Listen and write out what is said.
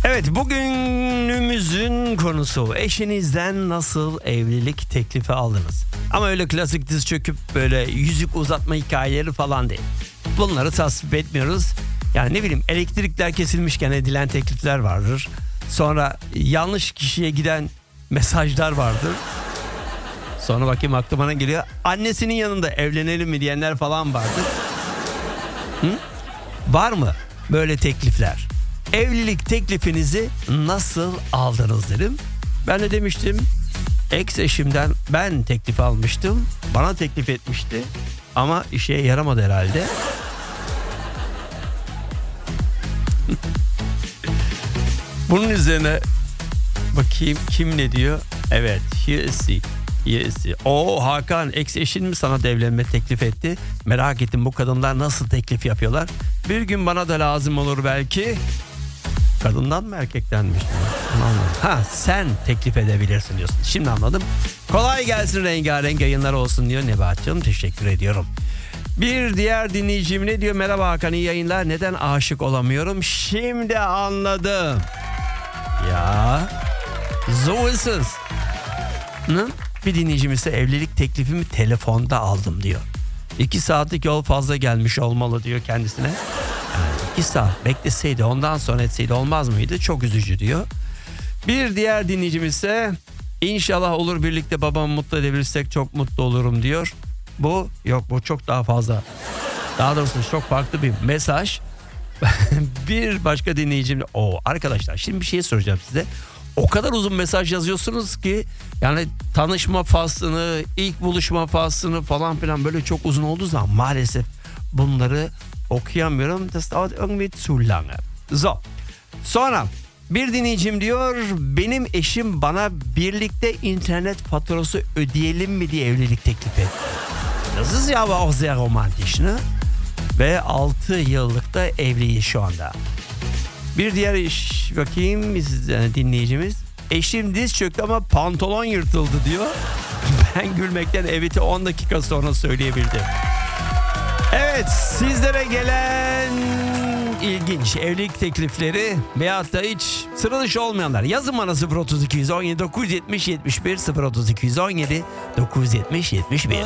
Evet, bugünümüzün konusu eşinizden nasıl evlilik teklifi aldınız? Ama öyle klasik diz çöküp böyle yüzük uzatma hikayeleri falan değil. Bunları tasvip etmiyoruz. Yani ne bileyim, elektrikler kesilmişken edilen teklifler vardır. Sonra yanlış kişiye giden mesajlar vardır. Sonra bakayım aklıma ne geliyor. Annesinin yanında evlenelim mi diyenler falan vardır. Var mı böyle teklifler? Evlilik teklifinizi nasıl aldınız dedim. Ben de demiştim, ex eşimden ben teklif almıştım. Bana teklif etmişti. Ama işe yaramadı herhalde. Bunun üzerine bakayım kim ne diyor. Evet, here is he. O Hakan, ex eşin mi sana da evlenme teklif etti? Merak ettim, bu kadınlar nasıl teklif yapıyorlar? Bir gün bana da lazım olur belki. Kadından mı erkekten mi? Ha, sen teklif edebilirsin diyorsun. Şimdi anladım. Kolay gelsin, rengarenk yayınlar olsun diyor Nebahat'cığım. Teşekkür ediyorum. Bir diğer dinleyicim ne diyor? Merhaba Hakan, iyi yayınlar. Neden aşık olamıyorum? Şimdi anladım. Ya, so ist es. Bir dinleyicimiz ise evlilik teklifimi telefonda aldım diyor. 2 saatlik yol fazla gelmiş olmalı diyor kendisine. Yani 2 saat bekleseydi, ondan sonra etseydi olmaz mıydı? Çok üzücü diyor. Bir diğer dinleyicimiz ise inşallah olur, birlikte babamı mutlu edebilirsek çok mutlu olurum diyor. Bu çok daha fazla. Daha doğrusu çok farklı bir mesaj. Bir başka dinleyicim. Arkadaşlar, şimdi bir şey soracağım size. O kadar uzun mesaj yazıyorsunuz ki yani tanışma faslını, ilk buluşma faslını falan filan böyle çok uzun olduğu zaman maalesef bunları okuyamıyorum. Das dauert irgendwie zu lange. So. Sonra bir dinleyicim diyor, benim eşim bana birlikte internet faturası ödeyelim mi diye evlilik teklifi etti. Das ist ja aber auch sehr romantisch, ne? Ve 6 yıllık da evliyiz şu anda. Bir diğer dinleyicimiz. Eşim diz çöktü ama pantolon yırtıldı diyor. Ben gülmekten evet'i 10 dakika sonra söyleyebildim. Evet, sizlere gelen ilginç evlilik teklifleri veyahut da hiç sıra dışı olmayanlar yazın bana 032 117 970 71 032 117 970 71.